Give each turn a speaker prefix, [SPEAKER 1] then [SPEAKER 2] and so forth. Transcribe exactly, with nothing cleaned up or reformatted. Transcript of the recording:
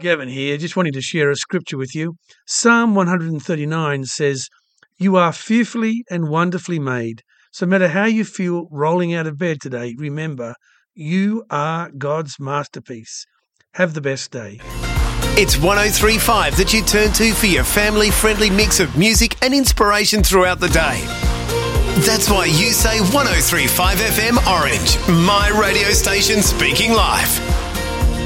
[SPEAKER 1] Gavin here, just wanting to share a scripture with you. Psalm one thirty-nine says, "You are fearfully and wonderfully made." So no matter how you feel rolling out of bed today, remember, you are God's masterpiece. Have the best day.
[SPEAKER 2] It's one oh three point five that you turn to for your family-friendly mix of music and inspiration throughout the day. That's why you say one oh three point five F M Orange, my radio station speaking live.